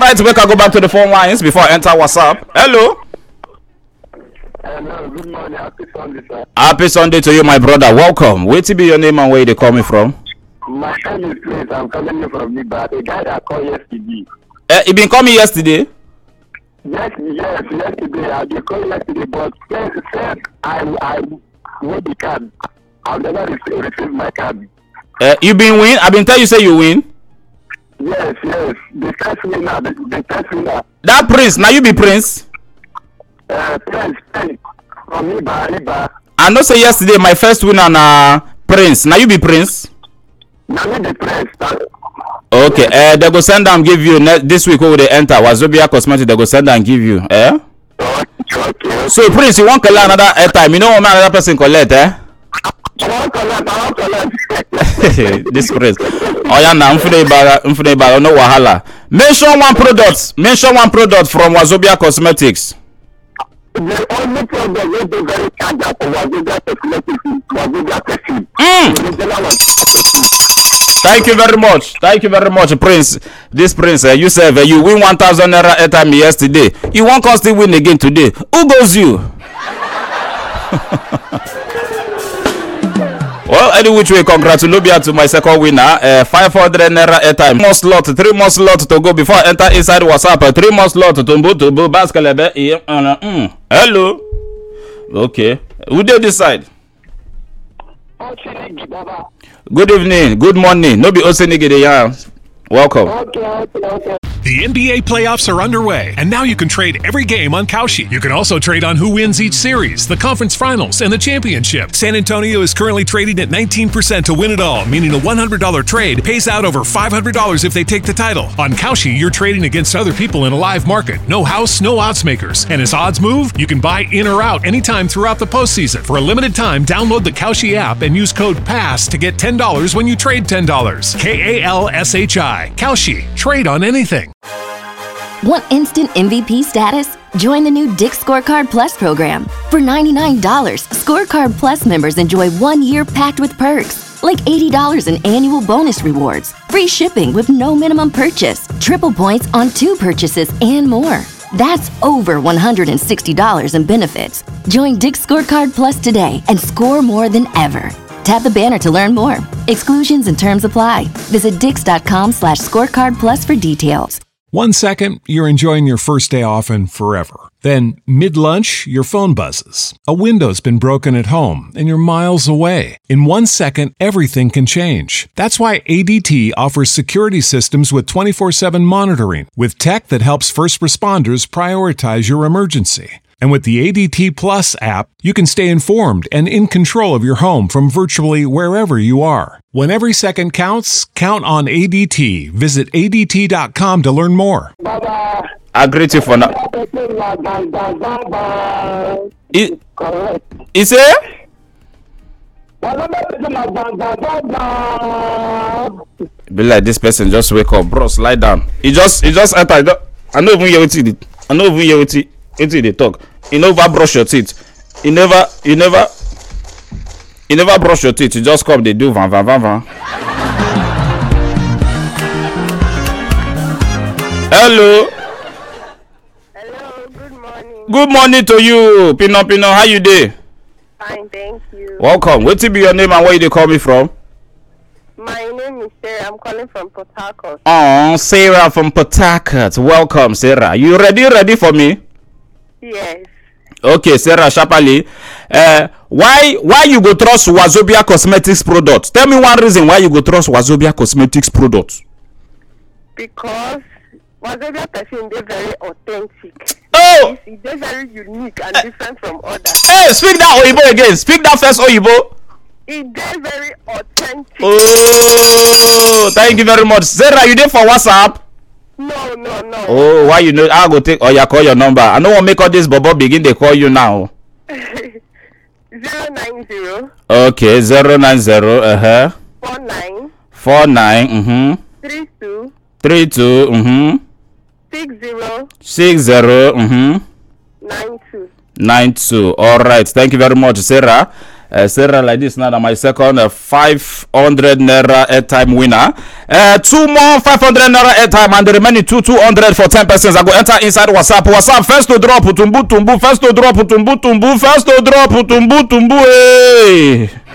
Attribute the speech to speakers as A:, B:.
A: right, we can go back to the phone lines before I enter WhatsApp. Hello.
B: Hello, good morning. Happy Sunday, sir.
A: Happy Sunday to you, my brother. Welcome. Where to be your name and where they call me from?
B: My name is Chris. I'm calling you from Liba. The guy that called yesterday.
A: You been calling me yesterday?
B: Yes, yesterday. I did call yesterday, but said I made the card. I've never received my card.
A: You been win? I've been telling you say you win.
B: Yes. The first winner. The first winner.
A: That Prince. Now you be Prince.
B: Prince. From Liba.
A: I know say yesterday my first winner na Prince. Now you be Prince.
B: Now me the Prince.
A: Okay. They go send and give you this week over they enter Wazobia Cosmetics. They go send and give you.
B: Okay.
A: So Prince, you want collect another airtime? You know what another person collect?
B: I want collect.
A: This Prince. Oh yeah, now mfune ibaga no wahala. Mention one product from Wazobia Cosmetics.
B: The only product wey dey very charged for Wazobia Cosmetics is Wazobia perfume.
A: Thank you very much, Prince. This Prince, you said you win 1,000 naira airtime yesterday. You won't come still win again today. Who goes you? Well, any which way, congratulations to my second winner. 500 naira airtime. 3 more slot to go before I enter inside WhatsApp. 3 more slot to go basketball. Hello. Okay. Who did decide? Good evening, good morning. No be Osenigede. Welcome.
B: Okay.
C: The NBA playoffs are underway, and now you can trade every game on Kalshi. You can also trade on who wins each series, the conference finals, and the championship. San Antonio is currently trading at 19% to win it all, meaning a $100 trade pays out over $500 if they take the title. On Kalshi, you're trading against other people in a live market. No house, no odds makers. And as odds move, you can buy in or out anytime throughout the postseason. For a limited time, download the Kalshi app and use code PASS to get $10 when you trade $10. KALSHI. Kalshi. Trade on anything.
D: Want instant MVP status? Join the new Dick's Scorecard Plus program. For $99, Scorecard Plus members enjoy 1 year packed with perks, like $80 in annual bonus rewards, free shipping with no minimum purchase, triple points on 2 purchases, and more. That's over $160 in benefits. Join Dick's Scorecard Plus today and score more than ever. Tap the banner to learn more. Exclusions and terms apply. Visit dix.com/scorecard plus for details.
C: 1 second, you're enjoying your first day off and forever. Then, mid-lunch, your phone buzzes. A window's been broken at home and you're miles away. In 1 second, everything can change. That's why ADT offers security systems with 24/7 monitoring, with tech that helps first responders prioritize your emergency. And with the ADT Plus app, you can stay informed and in control of your home from virtually wherever you are. When every second counts, count on ADT. Visit ADT.com to learn more.
A: I greet you for now. Is it? Be like this person just wake up, bro. Slide down. He just entered. I know even hear what he did. I know even hear what they talk. You never brush your teeth. You never brush your teeth. You just come. They do van. Hello.
E: Good morning.
A: Good morning to you, Pino. How you dey?
E: Fine, thank you.
A: Welcome. What be your name and where you call me from?
E: My name is Sarah. I'm calling from Port Harcourt.
A: Oh, Sarah from Port Harcourt. Welcome, Sarah. You ready for me?
E: Yes.
A: Okay, Sarah Shapali. Why you go trust Wazobia Cosmetics product? Tell me one reason why you go trust Wazobia Cosmetics product.
E: Because Wazobia perfume is very authentic.
A: Oh!
E: It's very unique and different from others.
A: Hey, speak that Oyibo again. Speak that first Oyibo.
E: It's very authentic.
A: Oh, thank you very much. Sarah, you there for WhatsApp?
E: No.
A: Oh, why you know? I go take. Oh, yeah, call your number. I don't want to make all this bobo begin. They call you now.
E: 090.
A: Okay, 090. 49.
E: 32.
A: 32.
E: 60.
A: 92. All right. Thank you very much, Sarah. Sarah like this now, my second 500 naira airtime winner. 2 more 500 naira airtime and the remaining 200 for 10 persons. I go enter inside WhatsApp. First to drop Utumbu. First to drop Utumbu. Hey.